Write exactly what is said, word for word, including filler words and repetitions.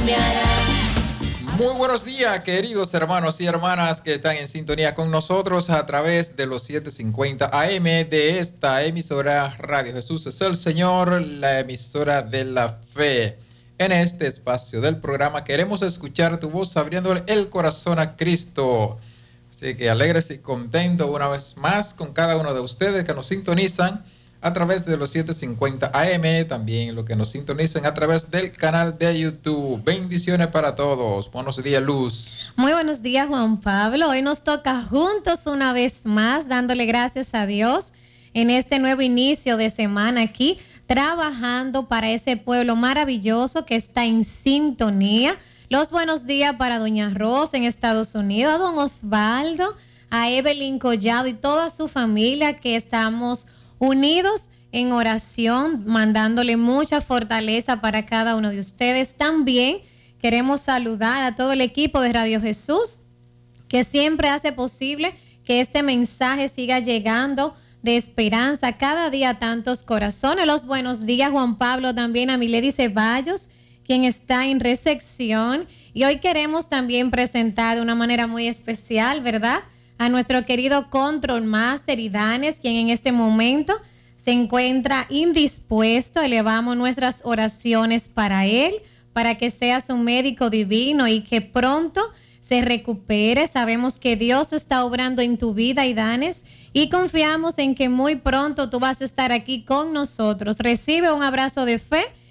cambiará. Muy buenos días, queridos hermanos y hermanas que están en sintonía con nosotros a través de los setecientos cincuenta A M de esta emisora Radio Jesús es el Señor, la emisora de la fe. En este espacio del programa queremos escuchar tu voz abriéndole el corazón a Cristo. Así que alegres y contentos una vez más con cada uno de ustedes que nos sintonizan a través de los setecientos cincuenta A M, también los que nos sintonizan a través del canal de YouTube. Bendiciones para todos. Buenos días, Luz. Muy buenos días, Juan Pablo. Hoy nos toca juntos una vez más, dándole gracias a Dios en este nuevo inicio de semana aquí, trabajando para ese pueblo maravilloso que está en sintonía. Los buenos días para Doña Rosa en Estados Unidos, a Don Osvaldo, a Evelyn Collado y toda su familia que estamos unidos en oración, mandándole mucha fortaleza para cada uno de ustedes. También queremos saludar a todo el equipo de Radio Jesús, que siempre hace posible que este mensaje siga llegando de esperanza cada día a tantos corazones. Los buenos días, Juan Pablo, también a Milady Ceballos, quien está en recepción. Y hoy queremos también presentar de una manera muy especial, ¿verdad?, a nuestro querido Control Master Idanes, quien en este momento se encuentra indispuesto. Elevamos nuestras oraciones para él, para que sea su médico divino y que pronto se recupere. Sabemos que Dios está obrando en tu vida, Idanes, y confiamos en que muy pronto tú vas a estar aquí con nosotros. Recibe un abrazo de fe